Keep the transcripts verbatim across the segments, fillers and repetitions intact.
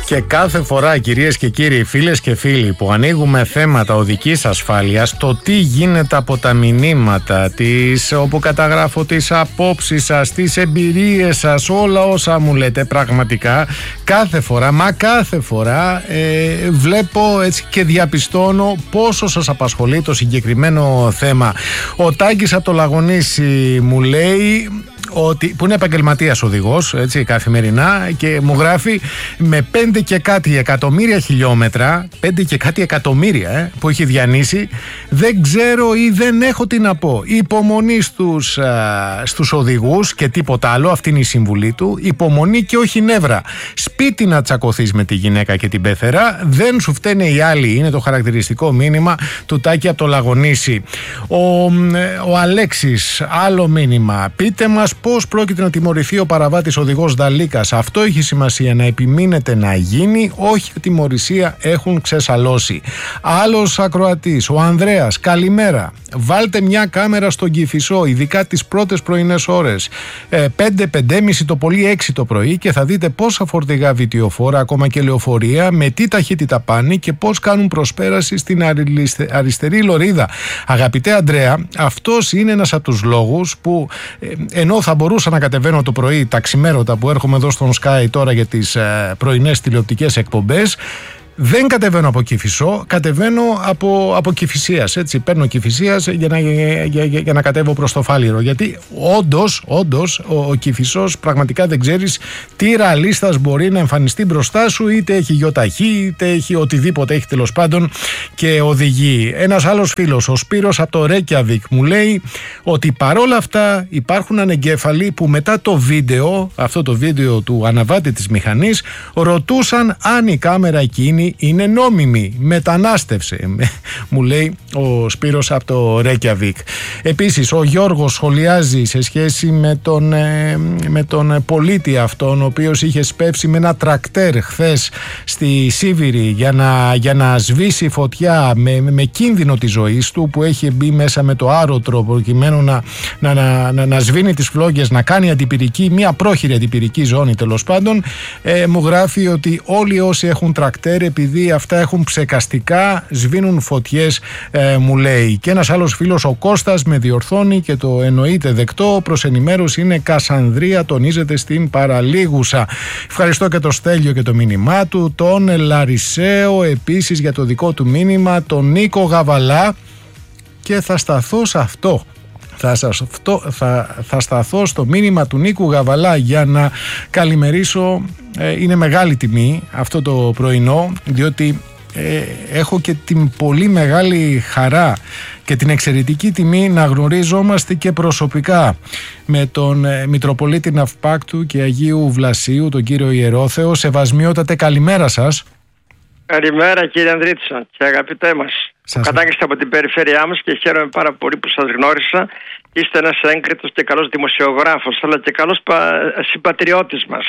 Και κάθε φορά, κυρίες και κύριοι, φίλες και φίλοι, που ανοίγουμε θέματα οδικής ασφάλειας, το τι γίνεται από τα μηνύματα, τις, όπου καταγράφω τις απόψεις σας, τις εμπειρίες σας, όλα όσα μου λέτε, πραγματικά κάθε φορά, μα κάθε φορά ε, βλέπω έτσι και διαπιστώνω πόσο σας απασχολεί το συγκεκριμένο θέμα. Ο Τάκης από το Λαγονήσι μου λέει, ότι, που είναι επαγγελματίας οδηγός, έτσι, καθημερινά, και μου γράφει, με πέντε και κάτι εκατομμύρια χιλιόμετρα, πέντε και κάτι εκατομμύρια ε, που έχει διανύσει, δεν ξέρω ή δεν έχω τι να πω. Υπομονή στους, α, στους οδηγούς και τίποτα άλλο, αυτή είναι η συμβουλή του. Υπομονή και όχι νεύρα. Σπίτι να τσακωθείς με τη γυναίκα και την πεθερά, δεν σου φταίνε οι άλλοι. Είναι το χαρακτηριστικό μήνυμα του Τάκη από το Λαγονήσι. Ο, ο Αλέξης, άλλο μήνυμα. Πείτε μας πώς πρόκειται να τιμωρηθεί ο παραβάτης οδηγός Δαλίκας. Αυτό έχει σημασία, να επιμείνετε να γίνει, όχι ατιμωρησία έχουν ξεσαλώσει. Άλλος ακροατής, ο Ανδρέας, καλημέρα. Βάλτε μια κάμερα στον Κηφισό, ειδικά τις πρώτες πρωινές ώρες, πέντε, πέντε και μισή το πολύ έξι το πρωί, και θα δείτε πόσα φορτηγά βιτιοφόρα, ακόμα και λεωφορεία, με τι ταχύτητα πάνε και πώς κάνουν προσπέραση στην αριστερή λωρίδα. Αγαπητέ Ανδρέα, αυτός είναι ένας από τους λόγους που, ενώ θα μπορούσα να κατεβαίνω το πρωί τα ξημέρωτα που έρχομαι εδώ στον Sky τώρα για τις ε, πρωινές τηλεοπτικές εκπομπές, δεν κατεβαίνω από Κηφισό, κατεβαίνω από, από Κηφισίας, έτσι, παίρνω Κηφισίας για να, για, για, για να κατέβω προς το Φάληρο, γιατί όντως, όντως ο, ο Κηφισός πραγματικά δεν ξέρεις τι ραλίστας μπορεί να εμφανιστεί μπροστά σου, είτε έχει γιοταχή, είτε έχει οτιδήποτε έχει τέλος πάντων και οδηγεί. Ένας άλλος φίλος, ο Σπύρος από το Ρέκιαβικ, μου λέει ότι παρόλα αυτά υπάρχουν ανεγκέφαλοι που μετά το βίντεο, αυτό το βίντεο του αναβάτη της μηχανής, ρωτούσαν αν η κάμερα εκείνη είναι νόμιμη, μετανάστευσε, μου λέει ο Σπύρος από το Ρέκιαβικ. Επίσης ο Γιώργος σχολιάζει σε σχέση με τον, με τον πολίτη αυτόν, ο οποίος είχε σπεύσει με ένα τρακτέρ χθες στη Σίβηρη για να, για να σβήσει φωτιά με, με κίνδυνο της ζωής του, που έχει μπει μέσα με το άρωτρο προκειμένου να, να, να, να, να σβήνει τις φλόγες, να κάνει αντιπυρική, μια πρόχειρη αντιπυρική ζώνη τέλος πάντων. Ε, μου γράφει ότι όλοι όσοι έχουν τρακτέρ, επειδή αυτά έχουν ψεκαστικά, σβήνουν φωτιές, ε, μου λέει. Και ένας άλλος φίλος, ο Κώστας, με διορθώνει και το εννοείται δεκτό. Προς ενημέρωση είναι Κασανδρία, τονίζεται στην Παραλίγουσα. Ευχαριστώ και το Στέλιο και το μήνυμά του, τον Λαρισαίο επίσης για το δικό του μήνυμα, τον Νίκο Γαβαλά, και θα σταθώ σε αυτό. Θα, σας, αυτό, θα, θα σταθώ στο μήνυμα του Νίκου Γαβαλά για να καλημερίσω. Ε, είναι μεγάλη τιμή αυτό το πρωινό, διότι ε, έχω και την πολύ μεγάλη χαρά και την εξαιρετική τιμή να γνωρίζομαστε και προσωπικά με τον ε, Μητροπολίτη Ναυπάκτου και Αγίου Βλασίου, τον κύριο Ιερόθεο. Σεβασμιότατε, καλημέρα σας. Καλημέρα κύριε Ανδρίτσον και αγαπητέ μας. Κατάγεστε από την περιφέρειά μας και χαίρομαι πάρα πολύ που σας γνώρισα. Είστε ένας έγκριτος και καλός δημοσιογράφος, αλλά και καλός πα... συμπατριώτης μας.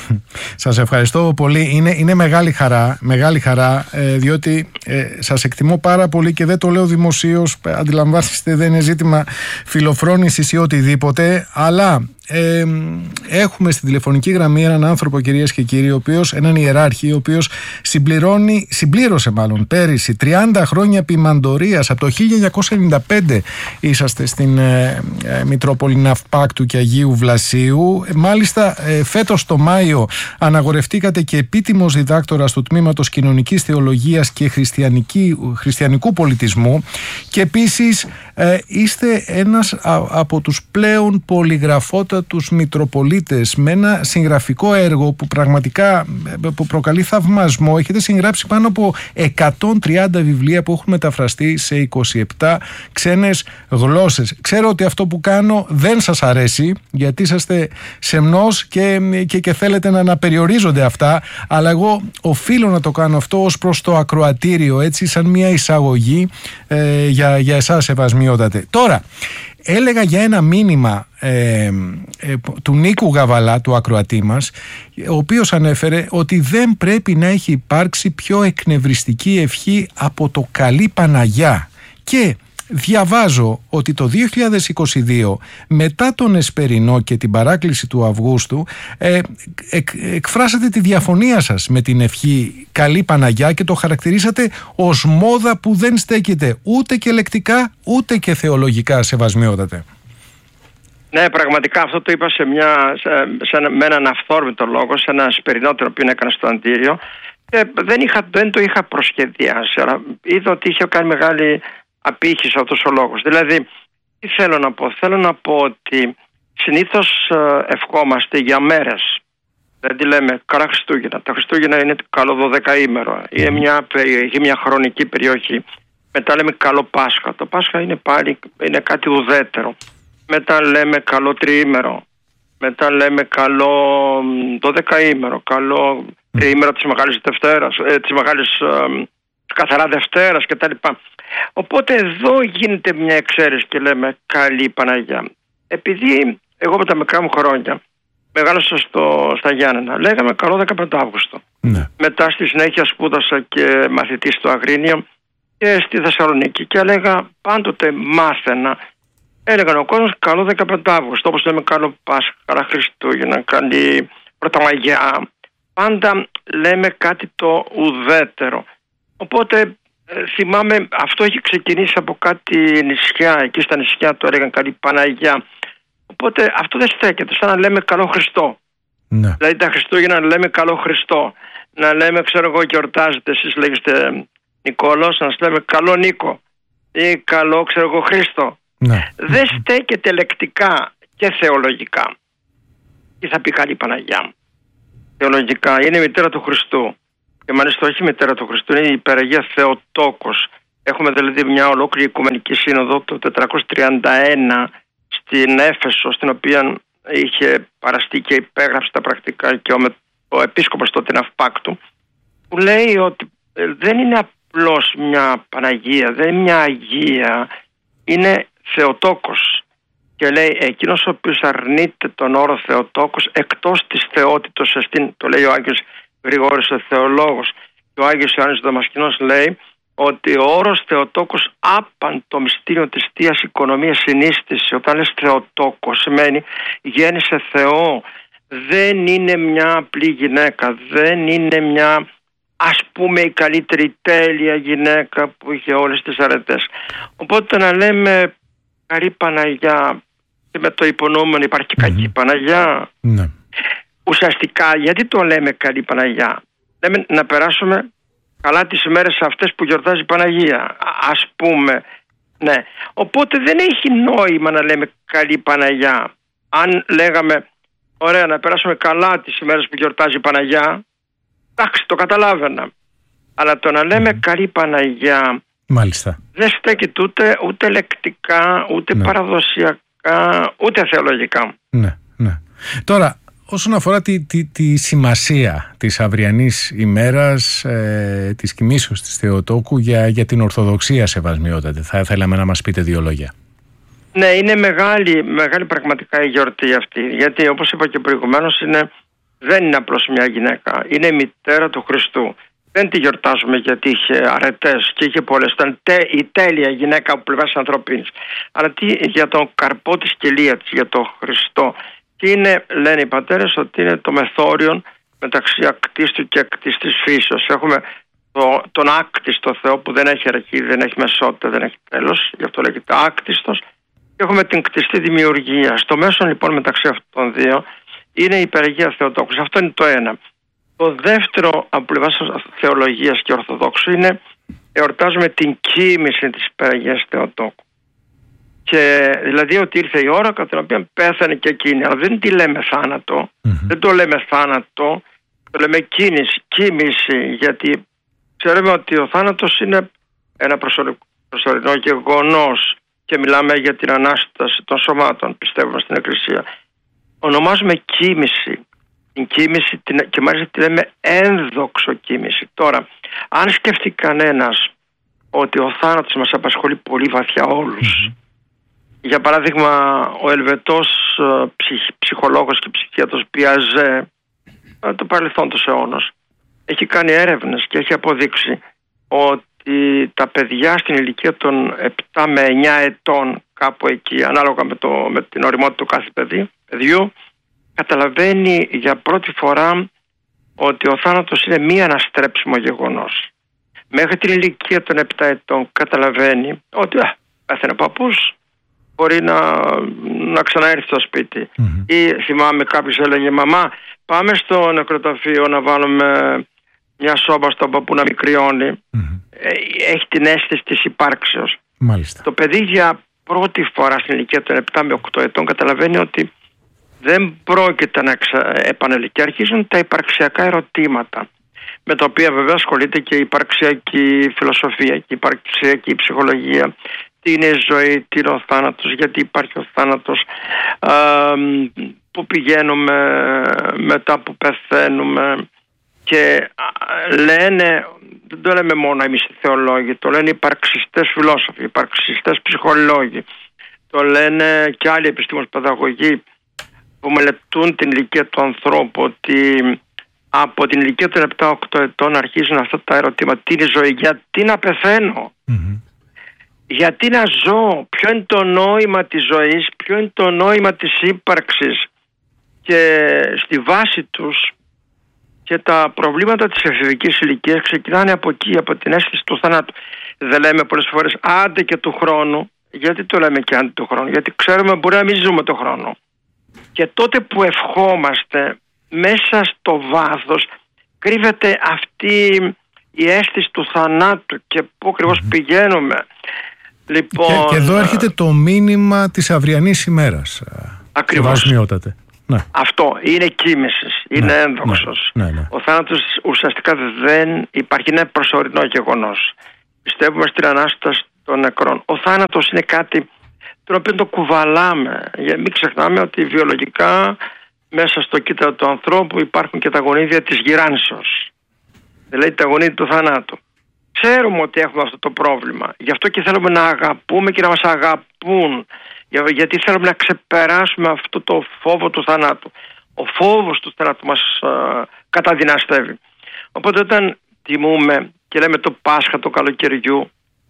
Σας ευχαριστώ πολύ. Είναι, είναι μεγάλη χαρά, μεγάλη χαρά ε, διότι ε, σας εκτιμώ πάρα πολύ και δεν το λέω δημοσίως. Αντιλαμβάνεστε, δεν είναι ζήτημα φιλοφρόνησης ή οτιδήποτε, αλλά Ε, έχουμε στην τηλεφωνική γραμμή έναν άνθρωπο, κυρίες και κύριοι, ο οποίος, έναν ιεράρχη, ο οποίος συμπληρώνει, συμπλήρωσε μάλλον πέρυσι τριάντα χρόνια ποιμαντορίας. Από το χίλια εννιακόσια ενενήντα πέντε είσαστε στην ε, ε, Μητρόπολη Ναυπάκτου και Αγίου Βλασίου. Ε, μάλιστα ε, φέτος το Μάιο αναγορευτήκατε και επίτιμος διδάκτορας του Τμήματος Κοινωνικής Θεολογίας και Χριστιανικού Πολιτισμού, και επίσης ε, είστε ένας α, από τους πλέον πολυγραφότατους τους Μητροπολίτες, με ένα συγγραφικό έργο που πραγματικά που προκαλεί θαυμασμό. Έχετε συγγράψει πάνω από εκατόν τριάντα βιβλία που έχουν μεταφραστεί σε είκοσι επτά ξένες γλώσσες. Ξέρω ότι αυτό που κάνω δεν σας αρέσει, γιατί είσαστε σεμνός και, και, και θέλετε να, να περιορίζονται αυτά, αλλά εγώ οφείλω να το κάνω αυτό ως προς το ακροατήριο, έτσι, σαν μια εισαγωγή ε, για, για εσάς, σεβασμιότατε. Τώρα, έλεγα για ένα μήνυμα ε, ε, του Νίκου Γαβαλά, του ακροατή μας, ο οποίος ανέφερε ότι δεν πρέπει να έχει υπάρξει πιο εκνευριστική ευχή από το καλή Παναγιά. Και διαβάζω ότι το δύο χιλιάδες είκοσι δύο, μετά τον Εσπερινό και την παράκληση του Αυγούστου, ε, εκ, εκφράσατε τη διαφωνία σας με την ευχή Καλή Παναγιά και το χαρακτηρίσατε ως μόδα που δεν στέκεται ούτε και λεκτικά ούτε και θεολογικά, σεβασμιότατε. Ναι, πραγματικά αυτό το είπα σε μια, σε, σε, με έναν αυθόρμητο λόγο, σε ένα Εσπερινό τον οποίο έκανε στο Αντίριο, και δεν, είχα, δεν το είχα προσχεδιάσει, αλλά είδα ότι είχε κάνει μεγάλη απήχηση αυτός ο λόγος. Δηλαδή, τι θέλω να πω? Θέλω να πω ότι συνήθως ευχόμαστε για μέρες. Δεν τη λέμε καλά Χριστούγεννα. Τα Χριστούγεννα είναι καλό δωδεκαήμερο. Είναι μια περιοχή, μια χρονική περιοχή. Μετά λέμε καλό Πάσχα. Το Πάσχα είναι πάλι είναι κάτι ουδέτερο. Μετά λέμε καλό τριήμερο. Μετά λέμε καλό δωδεκαήμερο. Καλό τριήμερο της Μεγάλης Δευτέρας, ε, της Μεγάλης ε, καθαρά Δευτέρας κτλ. Οπότε εδώ γίνεται μια εξαίρεση και λέμε Καλή Παναγιά. Επειδή εγώ με τα μικρά μου χρόνια μεγάλωσα στο, στα Γιάννενα, λέγαμε καλό δεκαπέντε Αύγουστο. Ναι. Μετά στη συνέχεια σπούδασα και μαθητή στο Αγρίνιο και στη Θεσσαλονίκη και έλεγα πάντοτε μάθαινα. Έλεγαν ο κόσμος καλό δεκαπέντε Αύγουστο, όπως λέμε καλό Πάσχα, καλά Χριστούγεννα, καλή Πρωτομαγιά. Πάντα λέμε κάτι το ουδέτερο. Οπότε ε, θυμάμαι αυτό έχει ξεκινήσει από κάτι νησιά, εκεί στα νησιά το έλεγαν Καλή Παναγιά. Οπότε αυτό δεν στέκεται, σαν να λέμε καλό Χριστό. Ναι. Δηλαδή τα Χριστούγεννα να λέμε καλό Χριστό. Να λέμε, ξέρω εγώ, γιορτάζετε, εσείς λέγεστε Νικόλος, να σας λέμε καλό Νίκο ή καλό, ξέρω εγώ, Χρήστο. Ναι. Δεν στέκεται λεκτικά και θεολογικά. Τι θα πει Καλή Παναγιά? Θεολογικά είναι η μητέρα του Χριστού. Και μάλιστα όχι η μητέρα του Χριστού, είναι η υπεραγία Θεοτόκος. Έχουμε δηλαδή μια ολόκληρη Οικουμενική Σύνοδο το τετρακόσια τριάντα ένα στην Έφεσο, στην οποία είχε παραστεί και υπέγραψε τα πρακτικά και ο, ο επίσκοπος τότε Ναυπάκτου, που λέει ότι δεν είναι απλώς μια Παναγία, δεν είναι μια Αγία, είναι Θεοτόκος. Και λέει εκείνος ο οποίος αρνείται τον όρο Θεοτόκος εκτός της θεότητος εστίν, το λέει ο Άγιος Γρηγόρης ο θεολόγος, και ο Άγιος Ιωάννης Δαμασκηνός λέει ότι ο όρος Θεοτόκος άπαν το μυστήριο της Θείας Οικονομίας συνίστηση. Όταν λες Θεοτόκος σημαίνει γέννησε Θεό. Δεν είναι μια απλή γυναίκα, δεν είναι μια ας πούμε η καλύτερη τέλεια γυναίκα που είχε όλες τις αρετές. Οπότε να λέμε Καλή Παναγιά και με το υπονοούμενο υπάρχει και κακή mm-hmm. Παναγιά. Mm-hmm. Ουσιαστικά γιατί το λέμε Καλή Παναγιά? Λέμε να περάσουμε καλά τις ημέρες αυτές που γιορτάζει η Παναγία, ας πούμε. Ναι. Οπότε δεν έχει νόημα να λέμε Καλή Παναγιά. Αν λέγαμε ωραία να περάσουμε καλά τις ημέρες που γιορτάζει η Παναγιά, εντάξει, το καταλάβαινα. Αλλά το να λέμε mm. Καλή Παναγιά, μάλιστα, δεν στέκει ούτε, ούτε λεκτικά, ούτε ναι. παραδοσιακά, ούτε θεολογικά. Ναι, ναι. Τώρα, όσον αφορά τη, τη, τη σημασία της αυριανής ημέρας, ε, της κοιμήσεως της Θεοτόκου για, για την Ορθοδοξία, σεβασμιότατε, θα θέλαμε να μας πείτε δύο λόγια. Ναι, είναι μεγάλη, μεγάλη πραγματικά η γιορτή αυτή, γιατί όπως είπα και προηγουμένως είναι, δεν είναι απλώς μια γυναίκα, είναι η μητέρα του Χριστού. Δεν τη γιορτάζουμε γιατί είχε αρετές και είχε πολλές, ήταν τε, η τέλεια γυναίκα από πλευράς ανθρωπίνης, αλλά τι, για τον καρπό της κοιλία της, για τον Χριστό. Και είναι, λένε οι πατέρες, ότι είναι το μεθόριον μεταξύ ακτίστου και ακτίστης φύσεως. Έχουμε το, τον άκτιστο Θεό που δεν έχει αρχή, δεν έχει μεσότητα, δεν έχει τέλος, γι' αυτό λέγεται άκτιστος. Και έχουμε την κτιστή δημιουργία. Στο μέσο λοιπόν μεταξύ αυτών των δύο είναι η υπεραγία Θεοτόκου. Αυτό είναι το ένα. Το δεύτερο από πλευράς θεολογίας και ορθοδόξου είναι εορτάζουμε την κοίμηση της υπεραγίας Θεοτόκου. Και δηλαδή ότι ήρθε η ώρα κατά την οποία πέθανε και εκείνη. Αλλά δεν τη λέμε θάνατο, mm-hmm. δεν το λέμε θάνατο, το λέμε κίνηση, κοίμηση, γιατί ξέρουμε ότι ο θάνατος είναι ένα προσωρινό γεγονός και μιλάμε για την Ανάσταση των σωμάτων, πιστεύουμε στην Εκκλησία. Ονομάζουμε κοίμηση, την κοίμηση και μάλιστα τη λέμε ένδοξο κοίμηση. Τώρα, αν σκεφτεί κανένας ότι ο θάνατος μας απασχολεί πολύ βαθιά όλους, mm-hmm. για παράδειγμα ο Ελβετός ψυχ, ψυχολόγος και ψυχίατρος Πιαζέ, το παρελθόν του αιώνος, έχει κάνει έρευνες και έχει αποδείξει ότι ότι τα παιδιά στην ηλικία των επτά με εννιά ετών, κάπου εκεί, ανάλογα με, το, με την ωριμότητα του κάθε παιδί, παιδιού, καταλαβαίνει για πρώτη φορά ότι ο θάνατος είναι μη αναστρέψιμο γεγονός. Μέχρι την ηλικία των επτά ετών καταλαβαίνει ότι α, πέθανε ο παππούς, μπορεί να, να ξαναέρθει στο σπίτι. Mm-hmm. Ή θυμάμαι κάποιος έλεγε, μαμά, πάμε στο νεκροταφείο να βάλουμε μια σόμπα στον παππού να μην κρυώνει. Mm-hmm. Έχει την αίσθηση της υπάρξεως. Μάλιστα. Το παιδί για πρώτη φορά στην ηλικία των επτά με οκτώ ετών καταλαβαίνει ότι δεν πρόκειται να ξα... επανελθεί και αρχίζουν τα υπαρξιακά ερωτήματα, με τα οποία βέβαια ασχολείται και η υπαρξιακή φιλοσοφία και η υπαρξιακή ψυχολογία. Τι είναι η ζωή, τι είναι ο θάνατος, γιατί υπάρχει ο θάνατος, α, που πηγαίνουμε μετά που πεθαίνουμε. Και λένε, δεν το λέμε μόνο εμείς οι θεολόγοι, το λένε οι υπαρξιστές φιλόσοφοι, οι υπαρξιστές ψυχολόγοι, το λένε και άλλοι επιστήμονες παιδαγωγοί που μελετούν την ηλικία του ανθρώπου, ότι από την ηλικία των επτά οκτώ ετών αρχίζουν αυτά τα ερωτήματα. Τι είναι η ζωή, γιατί να πεθαίνω, mm-hmm. γιατί να ζω, ποιο είναι το νόημα της ζωής, ποιο είναι το νόημα της ύπαρξης. Και στη βάση τους και τα προβλήματα της εφηβικής ηλικίας ξεκινάνε από εκεί, από την αίσθηση του θανάτου. Δεν λέμε πολλές φορές άντε και του χρόνου. Γιατί το λέμε και άντε του χρόνου? Γιατί ξέρουμε μπορεί να μην ζούμε το χρόνο. Και τότε που ευχόμαστε, μέσα στο βάθος κρύβεται αυτή η αίσθηση του θανάτου και πού ακριβώς mm-hmm. πηγαίνουμε. Λοιπόν, και, και εδώ έρχεται το μήνυμα της αυριανής ημέρας. Ακριβώς. Ναι. Αυτό είναι κοίμησης, είναι ναι, ένδοξος. Ναι, ναι, ναι. Ο θάνατος ουσιαστικά δεν υπάρχει, είναι προσωρινό γεγονός. Πιστεύουμε στην Ανάσταση των νεκρών. Ο θάνατος είναι κάτι το οποίο το κουβαλάμε. Μην ξεχνάμε ότι βιολογικά μέσα στο κύτταρο του ανθρώπου υπάρχουν και τα γονίδια της γυράνσεως. Δηλαδή τα γονίδια του θανάτου. Ξέρουμε ότι έχουμε αυτό το πρόβλημα. Γι' αυτό και θέλουμε να αγαπούμε και να μας αγαπούν. Γιατί θέλουμε να ξεπεράσουμε αυτό το φόβο του θανάτου. Ο φόβος του θανάτου μας α, καταδυναστεύει. Οπότε όταν τιμούμε και λέμε το Πάσχα του καλοκαιριού,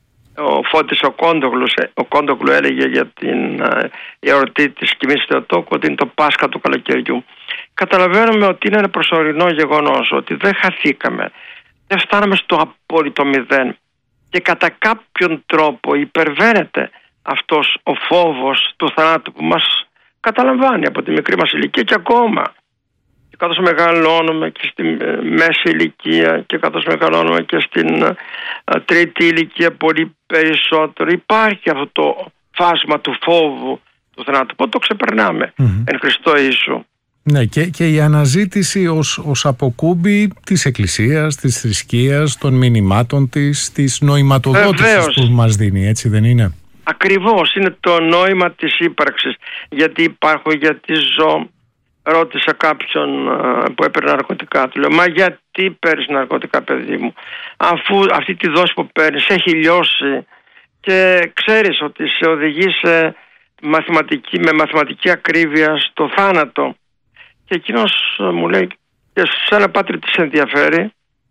ο Φώτης ο Κόντογλους, ο Κόντογλου έλεγε για την α, εορτή της Κοιμής Θεοτόκου ότι είναι το Πάσχα του καλοκαιριού. Καταλαβαίνουμε ότι είναι ένα προσωρινό γεγονός, ότι δεν χαθήκαμε, δεν φτάναμε στο απόλυτο μηδέν και κατά κάποιον τρόπο υπερβαίνεται αυτός ο φόβος του θανάτου που μας καταλαμβάνει από τη μικρή μας ηλικία και ακόμα. Και καθώς μεγαλώνουμε και στη μέση ηλικία και καθώς μεγαλώνουμε και στην α, τρίτη ηλικία πολύ περισσότερο, υπάρχει αυτό το φάσμα του φόβου του θανάτου. Πότε το ξεπερνάμε mm-hmm. εν Χριστώ Ιησού. Ναι, και, και η αναζήτηση ως, ως αποκούμπη της Εκκλησίας, της θρησκείας, των μηνυμάτων της, της νοηματοδότησης Βεβαίως. Που μας δίνει, έτσι δεν είναι? Ακριβώς, είναι το νόημα της ύπαρξης. Γιατί υπάρχω, γιατί ζω. Ρώτησα κάποιον α, που έπαιρνε ναρκωτικά, του λέω, μα γιατί παίρνεις ναρκωτικά, παιδί μου, αφού αυτή τη δόση που παίρνεις έχει λιώσει και ξέρεις ότι σε οδηγεί σε μαθηματική, με μαθηματική ακρίβεια στο θάνατο. Και εκείνος μου λέει, και σε ένα Πάτρι τι σε ενδιαφέρει?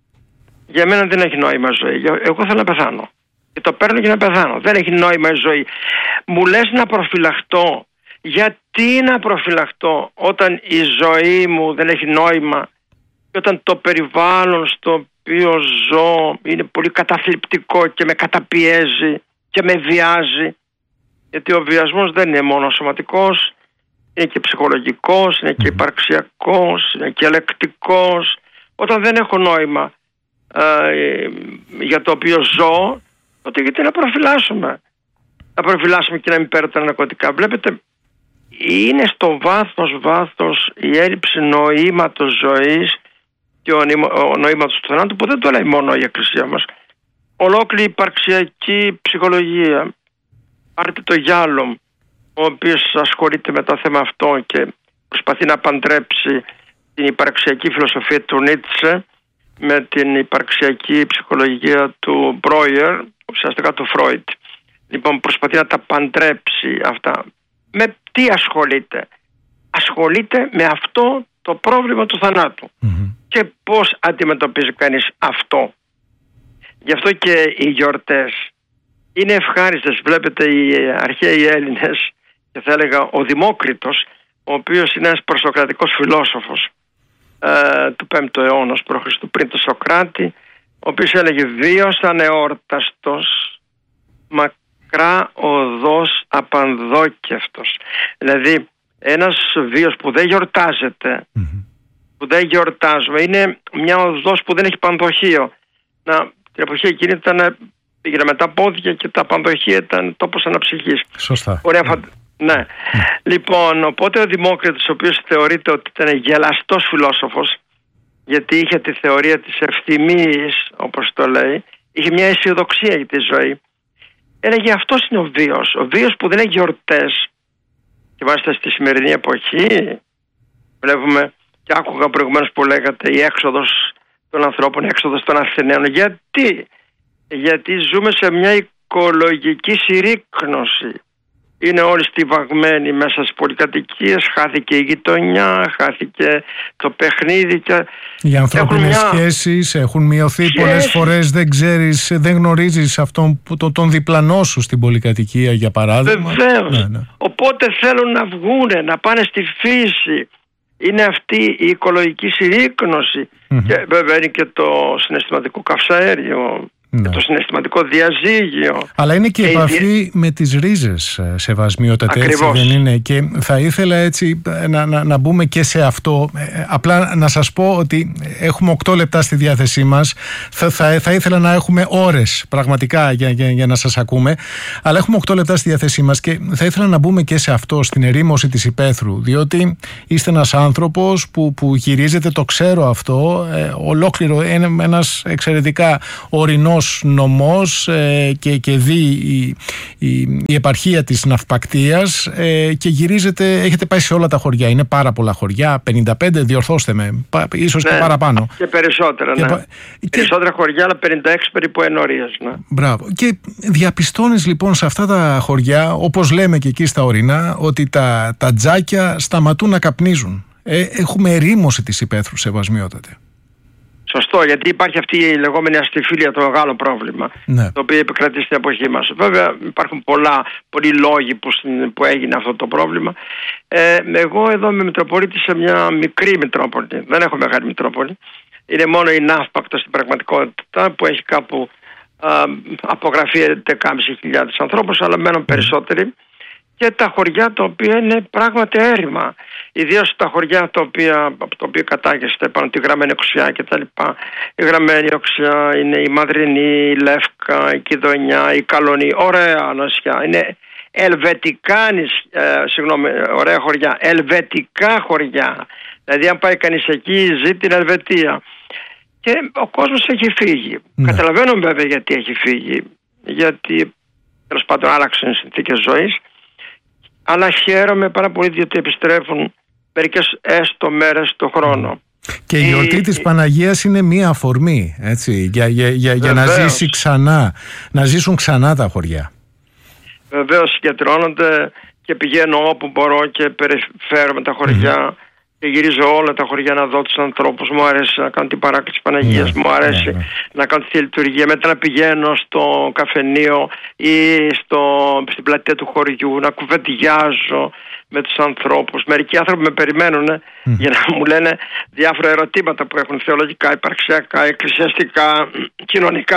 Για μένα δεν έχει νόημα ζωή, εγώ θέλω να πεθάνω και το παίρνω για να πεθάνω, δεν έχει νόημα η ζωή. Μου λες να προφυλαχτώ. Γιατί να προφυλαχτώ όταν η ζωή μου δεν έχει νόημα και όταν το περιβάλλον στο οποίο ζω είναι πολύ καταθλιπτικό και με καταπιέζει και με βιάζει? Γιατί ο βιασμός δεν είναι μόνο σωματικός, είναι και ψυχολογικός, είναι και υπαρξιακός, είναι και ελεκτικός. Όταν δεν έχω νόημα ε, για το οποίο ζω, τότε γιατί να προφυλάσσουμε. Να προφυλάσσουμε και να μην παίρνω τα ναρκωτικά. Βλέπετε, είναι στο βάθος βάθος η έλλειψη νοήματος ζωής και ο, ο νοήματος του θανάτου, που δεν το λέει μόνο η Εκκλησία μας. Ολόκληρη υπαρξιακή ψυχολογία. Πάρτε το Γιάλομ, ο οποίος ασχολείται με το θέμα αυτό και προσπαθεί να παντρέψει την υπαρξιακή φιλοσοφία του Νίτσε με την υπαρξιακή ψυχολογία του Μπρόιερ, ουσιαστικά του Φρόιντ. Λοιπόν, προσπαθεί να τα παντρέψει αυτά. Με τι ασχολείται? Ασχολείται με αυτό το πρόβλημα του θανάτου. Mm-hmm. Και πώς αντιμετωπίζει κανείς αυτό? Γι' αυτό και οι γιορτές είναι ευχάριστες. Βλέπετε, οι αρχαίοι Έλληνες, και θα έλεγα ο Δημόκριτος, ο οποίος είναι ένας προσοκρατικός φιλόσοφος ε, του πέμπτου αιώνα π.Χ. πριν το Σοκράτη, ο οποίος έλεγε «Βίος ανεόρταστος, μακρά οδός απανδόκευτος». Δηλαδή ένας βίος που δεν γιορτάζεται, mm-hmm. που δεν γιορτάζουμε, είναι μια οδός που δεν έχει πανδοχείο. Να, την εποχή εκείνη ήταν, πήγαινε με τα πόδια και τα πανδοχεία ήταν τόπος αναψυχής. Σωστά. Ωραία, mm. Ναι. Mm. Λοιπόν, οπότε ο Δημόκριτος, ο οποίος θεωρείται ότι ήταν γελαστός φιλόσοφος, γιατί είχε τη θεωρία της ευθυμίας, όπως το λέει, είχε μια αισιοδοξία για τη ζωή, έλεγε αυτός είναι ο βίος. Ο βίος που δεν έχει γιορτές. Και μάλιστα στη σημερινή εποχή βλέπουμε, και άκουγα προηγουμένως που λέγατε, η έξοδος των ανθρώπων, η έξοδος των Αθηναίων. Γιατί? Γιατί ζούμε σε μια οικολογική συρρίκνωση. Είναι όλοι στιβαγμένοι μέσα στις πολυκατοικίες, χάθηκε η γειτονιά, χάθηκε το παιχνίδι. Και οι ανθρώπινες μια... σχέσεις έχουν μειωθεί. Σχέσεις. Πολλές φορές δεν ξέρεις, δεν γνωρίζεις αυτόν που, το, τον διπλανό σου στην πολυκατοικία, για παράδειγμα. Βεβαίως. Ναι, ναι. Οπότε θέλουν να βγούνε, να πάνε στη φύση. Είναι αυτή η οικολογική συρρίκνωση. Mm-hmm. Και βέβαια είναι και το συναισθηματικό καυσαέριο. Ναι. Το συναισθηματικό διαζύγιο. Αλλά είναι και η επαφή με τις ρίζες, Σεβασμιότατε, έτσι δεν είναι? Και θα ήθελα έτσι να, να, να μπούμε και σε αυτό. Απλά να σας πω ότι έχουμε οκτώ λεπτά στη διάθεσή μας. Θα, θα, θα ήθελα να έχουμε ώρες πραγματικά για, για, για να σας ακούμε. Αλλά έχουμε οκτώ λεπτά στη διάθεσή μας και θα ήθελα να μπούμε και σε αυτό, στην ερήμωση της υπαίθρου. Διότι είστε ένας άνθρωπος που, που γυρίζετε, το ξέρω αυτό, ε, ολόκληρο, είναι ένας εξαιρετικά ορεινός νομός ε, και, και δει η, η, η επαρχία της Ναυπακτίας ε, και γυρίζετε, έχετε πάει σε όλα τα χωριά. Είναι πάρα πολλά χωριά, πενήντα πέντε, διορθώστε με, ίσως ναι, και παραπάνω. Και περισσότερα, και, ναι. Και, περισσότερα χωριά, αλλά πενήντα έξι περίπου ενορίες. Ναι. Μπράβο. Και διαπιστώνεις λοιπόν σε αυτά τα χωριά, όπως λέμε και εκεί στα ορεινά, ότι τα, τα τζάκια σταματούν να καπνίζουν. Ε, έχουμε ερήμωση της υπαίθρου, Σεβασμιότατε. Σωστό, γιατί υπάρχει αυτή η λεγόμενη αστιφίλια, το μεγάλο πρόβλημα, ναι. το οποίο επικρατεί στην εποχή μας. Βέβαια υπάρχουν πολλά, πολλοί λόγοι που, που έγινε αυτό το πρόβλημα. Ε, εγώ εδώ είμαι Μητροπολίτη σε μια μικρή Μητρόπολη, δεν έχω μεγάλη Μητρόπολη. Είναι μόνο η Ναύπακτο στην πραγματικότητα που έχει κάπου α, απογραφεί δεκάμισι χιλιάδες ανθρώπους, αλλά μένουν περισσότεροι. Και τα χωριά τα οποία είναι πράγματι έρημα. Ιδίως τα χωριά τα οποία, από τα οποία κατάγεστε πάνω τη Γραμμένη Οξιά και τα λοιπά. Η Γραμμένη Οξιά είναι η Μαδρινή, η Λεύκα, η Κιδωνιά, η Καλονή. Ωραία νησιά. Είναι ελβετικά νησιά, ε, συγγνώμη, ωραία χωριά. Ελβετικά χωριά. Δηλαδή αν πάει κανείς εκεί ζει την Ελβετία. Και ο κόσμος έχει φύγει. Ναι. Καταλαβαίνω βέβαια γιατί έχει φύγει. Γιατί τέλος πάντων άλλαξαν οι συνθήκες ζωής. Αλλά χαίρομαι πάρα πολύ διότι επιστρέφουν μερικές έστω μέρες το χρόνο. Και η γιορτή η... της Παναγίας είναι μία αφορμή, έτσι, για, για, για, για να ζήσει ξανά, να ζήσουν ξανά τα χωριά. Βεβαίως συγκεντρώνονται και πηγαίνω όπου μπορώ και περιφέρομαι τα χωριά. Mm-hmm. Και γυρίζω όλα τα χωριά να δω τους ανθρώπους. Μου αρέσει να κάνω την παράκληση της Παναγίας, yeah, μου αρέσει yeah, yeah. να κάνω τη λειτουργία. Μετά να πηγαίνω στο καφενείο ή στο, στην πλατεία του χωριού, να κουβεντιάζω με τους ανθρώπους. Μερικοί άνθρωποι με περιμένουν mm. για να μου λένε διάφορα ερωτήματα που έχουν θεολογικά, υπαρξιακά, εκκλησιαστικά, κοινωνικά.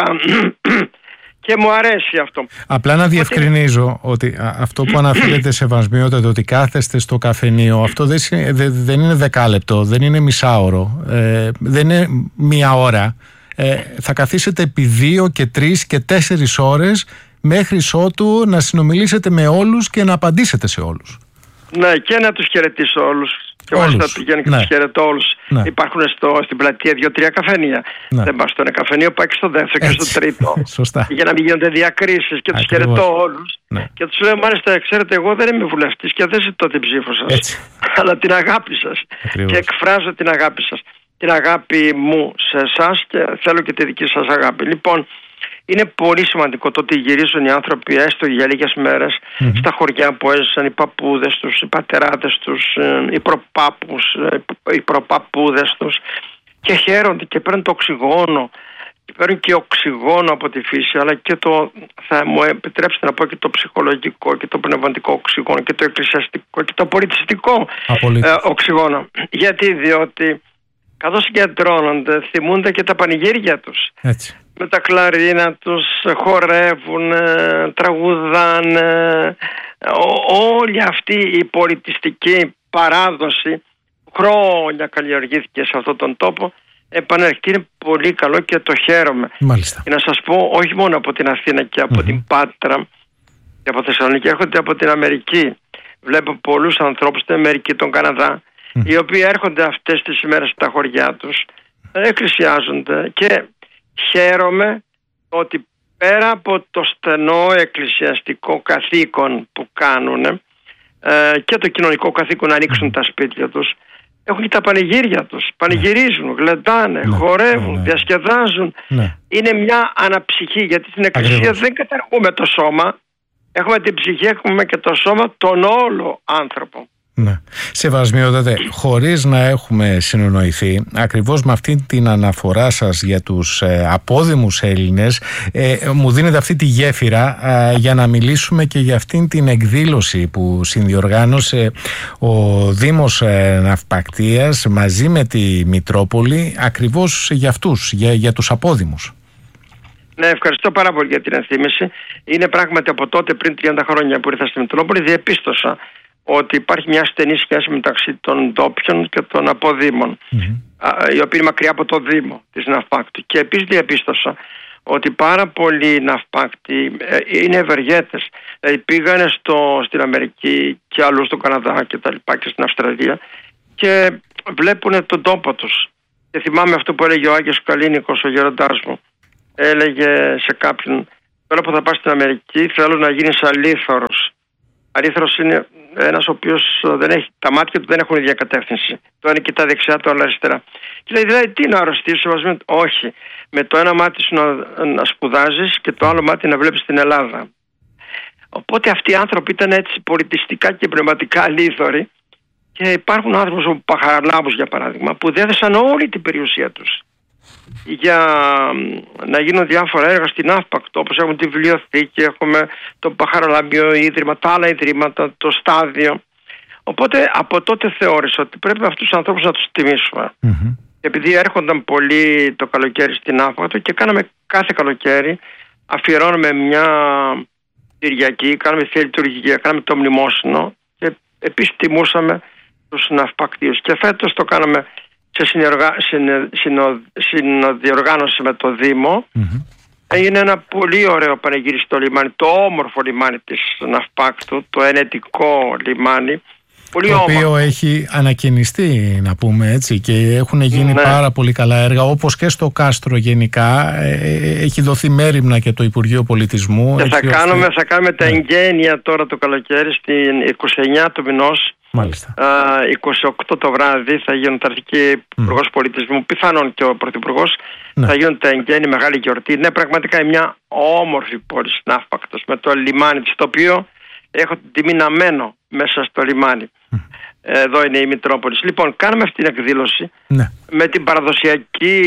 Και μου αρέσει αυτό. Απλά να διευκρινίζω ότι αυτό που αναφέρεται, Σεβασμιότατε, ότι κάθεστε στο καφενείο, αυτό δεν, δεν είναι δεκάλεπτο, δεν είναι μισάωρο, ε, δεν είναι μία ώρα. Ε, θα καθίσετε επί δύο και τρεις και τέσσερις ώρες μέχρι ότου να συνομιλήσετε με όλους και να απαντήσετε σε όλους. Ναι, και να τους χαιρετήσω όλους. Και μάλιστα πηγαίνω και ναι. τους χαιρετώ όλους. Ναι. Υπάρχουν στο, στην πλατεία δύο-τρία καφενεία. Ναι. Δεν πας στο ένα καφενείο, πάει και στο δεύτερο και στο τρίτο. Σωστά. Για να μην γίνονται διακρίσεις και τους χαιρετώ όλους. Ναι. Και τους λέω, μάλιστα, ξέρετε, εγώ δεν είμαι βουλευτής και δεν ζητώ την ψήφο σας. Αλλά την αγάπη σας. Ακριβώς. Και εκφράζω την αγάπη σας. Την αγάπη μου σε εσάς και θέλω και τη δική σας αγάπη. Λοιπόν, είναι πολύ σημαντικό το ότι γυρίζουν οι άνθρωποι έστω για λίγες μέρες mm-hmm. στα χωριά που έζησαν οι παππούδες τους, οι πατεράδες τους, οι προπάπους, οι προπαππούδες τους και χαίρονται και παίρνουν το οξυγόνο. παίρνουν και οξυγόνο από τη φύση, αλλά και το, θα μου επιτρέψετε να πω, και το ψυχολογικό και το πνευματικό οξυγόνο και το εκκλησιαστικό και το πολιτιστικό ε, οξυγόνο. Γιατί, διότι καθώς συγκεντρώνονται, θυμούνται και τα πανηγύρια τους. Έτσι. Με τα κλαρίνα τους, χορεύουν, τραγουδάνε. Όλη αυτή η πολιτιστική παράδοση χρόνια καλλιεργήθηκε σε αυτόν τον τόπο, επανέρχεται. Είναι πολύ καλό και το χαίρομαι. Μάλιστα. Και να σας πω, όχι μόνο από την Αθήνα και από mm-hmm. την Πάτρα και από Θεσσαλονίκη, έρχονται από την Αμερική. Βλέπω πολλούς ανθρώπους στην Αμερική, τον Καναδά, mm. οι οποίοι έρχονται αυτές τις ημέρες στα χωριά τους, εκκλησιάζονται, και χαίρομαι ότι πέρα από το στενό εκκλησιαστικό καθήκον που κάνουν ε, και το κοινωνικό καθήκον να ανοίξουν mm. τα σπίτια τους, έχουν και τα πανηγύρια τους. Πανηγυρίζουν, γλεντάνε, ναι, χορεύουν, ναι, ναι. διασκεδάζουν. Ναι. Είναι μια αναψυχή, γιατί στην εκκλησία Ακριβώς. δεν καταργούμε το σώμα. Έχουμε την ψυχή, έχουμε και το σώμα, τον όλο άνθρωπο. Ναι. Σεβασμιότατε, χωρίς να έχουμε συνεννοηθεί, ακριβώς με αυτή την αναφορά σας για τους ε, απόδημους Έλληνες, ε, μου δίνεται αυτή τη γέφυρα ε, για να μιλήσουμε και για αυτήν την εκδήλωση που συνδιοργάνωσε ο Δήμος ε, Ναυπακτίας μαζί με τη Μητρόπολη, ακριβώς για αυτούς, για, για τους απόδημους. Ναι, ευχαριστώ πάρα πολύ για την ενθύμηση. Είναι πράγματι από τότε, πριν τριάντα χρόνια που ήρθα στη Μητρόπολη, διεπίστωσα ότι υπάρχει μια στενή σχέση μεταξύ των ντόπιων και των αποδήμων, mm-hmm. οι οποίοι είναι μακριά από το Δήμο της Ναυπάκτου. Και επίσης διαπίστωσα ότι πάρα πολλοί Ναυπάκτοι είναι ευεργέτες. Δηλαδή πήγανε στο, στην Αμερική και αλλού στον Καναδά και τα λοιπά και στην Αυστραλία και βλέπουν τον τόπο τους. Και θυμάμαι αυτό που έλεγε ο Άγιος Καλίνικος, ο γέροντάς μου. Έλεγε σε κάποιον, τώρα που θα πας στην Αμερική θέλω να γίνεις αλήθωρος. Αλήθωρος είναι ένας ο οποίος δεν έχει, τα μάτια του δεν έχουν ίδια κατεύθυνση. Το ένα κοιτά δεξιά, το άλλο αριστερά. Και λέει, δηλαδή τι να αρρωστήσω, όχι. Με το ένα μάτι σου να, να σπουδάζεις και το άλλο μάτι να βλέπεις την Ελλάδα. Οπότε αυτοί οι άνθρωποι ήταν έτσι πολιτιστικά και πνευματικά αλήθωροι. Και υπάρχουν άνθρωποι όπως ο Παχαραλάμπους, για παράδειγμα, που δέδεσαν όλη την περιουσία τους για να γίνουν διάφορα έργα στην Ναύπακτο, όπως έχουμε τη βιβλιοθήκη, έχουμε το Παχαραλάμπιο Ίδρυμα, τα άλλα ιδρύματα, το στάδιο. Οπότε από τότε θεώρησα ότι πρέπει αυτούς τους ανθρώπους να τους τιμήσουμε. Mm-hmm. Επειδή έρχονταν πολύ το καλοκαίρι στην Ναύπακτο και κάναμε κάθε καλοκαίρι, αφιερώνουμε μια Κυριακή, κάναμε θεία λειτουργία, κάναμε το μνημόσυνο και επίσης τιμούσαμε τους ναυπακτίους. Και φέτος το κάναμε σε συνεργα... συνο... συνο... συνοδιοργάνωση με το Δήμο. Mm-hmm. Έγινε ένα πολύ ωραίο πανηγύρι στο λιμάνι, το όμορφο λιμάνι της Ναυπάκτου, το ενετικό λιμάνι. Πολύ το όμορφο. οποίο έχει ανακαινιστεί, να πούμε έτσι, και έχουν γίνει ναι. πάρα πολύ καλά έργα, όπως και στο κάστρο γενικά. Ε, έχει δοθεί μέριμνα και το Υπουργείο Πολιτισμού. Και θα κάνουμε, ώστε... θα κάνουμε τα εγγένεια τώρα το καλοκαίρι στην είκοσι εννέα του μηνός. Μάλιστα. Uh, είκοσι οκτώ το βράδυ θα γίνουν τα αρχική Υπουργός mm. Πολιτισμού, πιθανόν και ο Πρωθυπουργός, ναι. θα γίνουν τα εγγένεια, μεγάλη γιορτή. Είναι πραγματικά μια όμορφη πόλη Ναύπακτος με το λιμάνι της, το οποίο έχω την τιμή να μένω μέσα στο λιμάνι. Mm. Εδώ είναι η Μητρόπολη. Λοιπόν, κάνουμε αυτή την εκδήλωση ναι. με την παραδοσιακή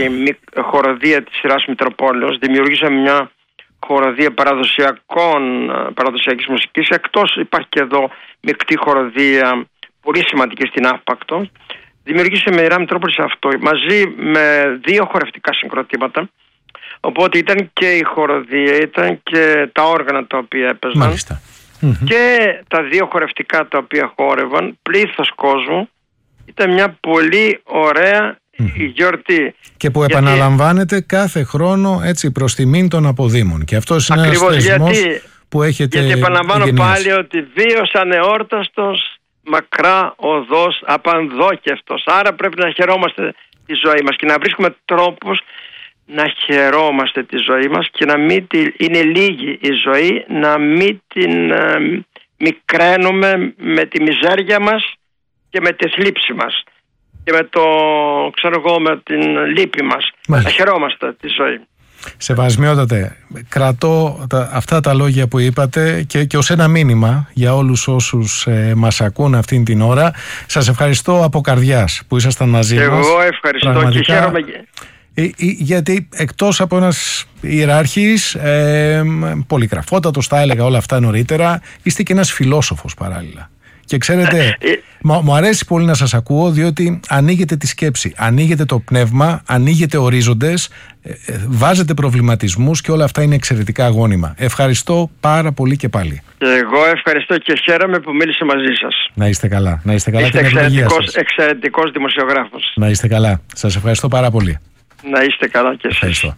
χοροδία της σειράς Μητροπόλεως. Δημιουργήσαμε μια χοροδία παραδοσιακών, παραδοσιακής μουσικής. Εκτός υπάρχει και εδώ μεικτή χοροδία πολύ σημαντική στην Ναύπακτο. Δημιουργήσαμε η Ιερά Μητρόπολη αυτό μαζί με δύο χορευτικά συγκροτήματα. Οπότε ήταν και η χοροδία, ήταν και τα όργανα τα οποία έπαιζαν. Μάλιστα. Και τα δύο χορευτικά τα οποία χόρευαν, πλήθος κόσμου. Ήταν μια πολύ ωραία η γιορτή. Και που γιατί... επαναλαμβάνεται κάθε χρόνο έτσι προς τιμήν των αποδήμων. Και αυτός είναι ακριβώς, ένας θεσμός γιατί, που έχετε γιατί επαναλαμβάνω γενιάσει. Πάλι ότι βίωσαν εόρταστος μακρά οδός απανδόκευτος. Άρα πρέπει να χαιρόμαστε τη ζωή μας και να βρίσκουμε τρόπους να χαιρόμαστε τη ζωή μας και να μην τη, είναι λίγη η ζωή, να μην την ε, μικραίνουμε με τη μιζέρια μας και με τη θλίψη μας και με το, ξέρω εγώ, με την λύπη μας. Μάλιστα. Να χαιρόμαστε τη ζωή. Σεβασμιότατε, κρατώ τα, αυτά τα λόγια που είπατε και, και ως ένα μήνυμα για όλους όσους ε, μας ακούν αυτήν την ώρα. Σας ευχαριστώ από καρδιάς που ήσασταν μαζί εγώ μας. Εγώ ευχαριστώ. Πραγματικά, και χαίρομαι. γιατί εκτός από ένας ιεράρχης, ε, πολυγραφότατος, τα έλεγα όλα αυτά νωρίτερα, είστε και ένας φιλόσοφος παράλληλα. Και ξέρετε, μου, μου αρέσει πολύ να σας ακούω, διότι ανοίγετε τη σκέψη, ανοίγετε το πνεύμα, ανοίγετε ορίζοντες, ε, ε, βάζετε προβληματισμούς και όλα αυτά είναι εξαιρετικά αγώνιμα. Ευχαριστώ πάρα πολύ και πάλι. Εγώ ευχαριστώ και χαίρομαι που μίλησα μαζί σας. Να είστε καλά. Να είστε καλά. Είστε εξαιρετικός, εξαιρετικός δημοσιογράφος. Να είστε καλά. Σας ευχαριστώ πάρα πολύ. Να είστε καλά και εσείς. Ευχαριστώ.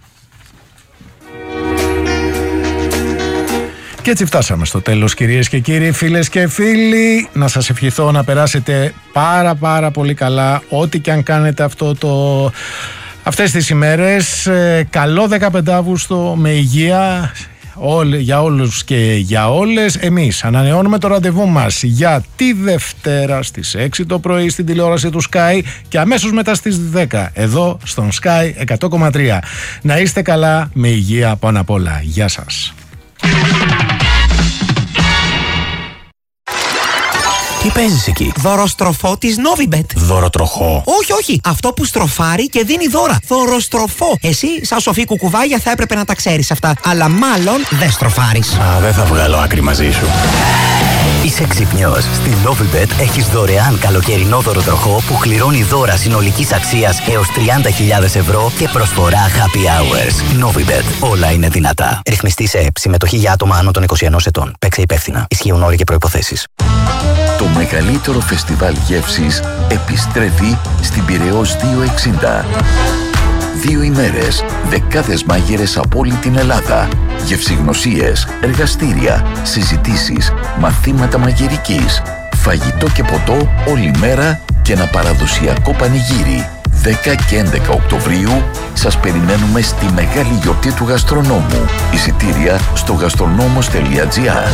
Και έτσι φτάσαμε στο τέλος, κυρίες και κύριοι, φίλες και φίλοι. Να σας ευχηθώ να περάσετε πάρα πάρα πολύ καλά, ό,τι και αν κάνετε αυτό το, αυτές τις ημέρες. Ε, καλό δεκαπέντε Αυγούστου με υγεία όλ, για όλους και για όλες. Εμείς ανανεώνουμε το ραντεβού μας για τη Δευτέρα στις έξι το πρωί στην τηλεόραση του Sky και αμέσως μετά στις δέκα εδώ στον Sky εκατό κόμμα τρία. Να είστε καλά, με υγεία πάνω απ' όλα. Γεια σας. Τι παίζεις εκεί? Δωροστροφό της Novibet. Δωροτροχό? Όχι, όχι. Αυτό που στροφάρει και δίνει δώρα. Δωροστροφό. Εσύ, σαν σοφή κουκουβάγια, θα έπρεπε να τα ξέρεις αυτά. Αλλά μάλλον δεν στροφάρεις. Α, δεν θα βγάλω άκρη μαζί σου. Είσαι ξυπνιός. Στην Novibet έχεις δωρεάν καλοκαιρινό δωροτροχό που κληρώνει δώρα συνολικής αξίας έως τριάντα χιλιάδες ευρώ και προσφορά happy hours. Novibet. Όλα είναι δυνατά. Ρυθμιστή σε ΕΠ. Συμμετοχή για άτομα άνω των είκοσι ενός ετών. Παίξε υπεύθυνα. Ισχύουν όροι και προϋποθέσεις. Το μεγαλύτερο φεστιβάλ γεύσης επιστρέφει στην Πειραιώς διακόσια εξήντα. Δύο ημέρες, δεκάδες μάγειρες από όλη την Ελλάδα, γευσηγνωσίες, εργαστήρια, συζητήσεις, μαθήματα μαγειρικής, φαγητό και ποτό όλη μέρα και ένα παραδοσιακό πανηγύρι. δέκα και έντεκα Οκτωβρίου σας περιμένουμε στη μεγάλη γιορτή του γαστρονόμου. Εισιτήρια στο γαστρονόμος τελεία τζι άρ.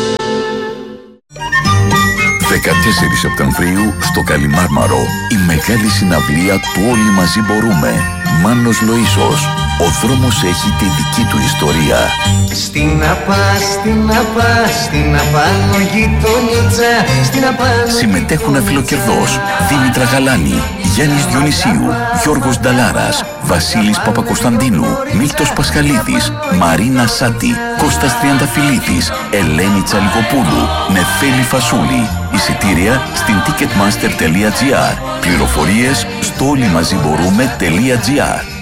δεκατέσσερις Σεπτεμβρίου στο Καλιμάρμαρο η μεγάλη συναυλία του Όλοι Μαζί Μπορούμε. Μάνος Λοΐσος. Ο δρόμος έχει τη δική του ιστορία. Στην απά, στην απά, στην απάνω γειτονίτσα, στην απάνω. Συμμετέχουν Αφιλοκερδός, Δήμητρα Γαλάνη, Γιάννης Διονυσίου, Γιώργος Νταλάρας, Βασίλης Παπακοσταντίνου, Μίλτος Πασχαλίδης, Μαρίνα Σάντι, Κώστας Τριανταφυλλίδης, Ελένη Τσαλικοπούλου, Νεφέλη Φασούλη. Εισιτήρια στην ticketmaster τελεία τζι άρ. Πληροφορίες στο όλιμαζιμπορούμε τελεία τζι άρ.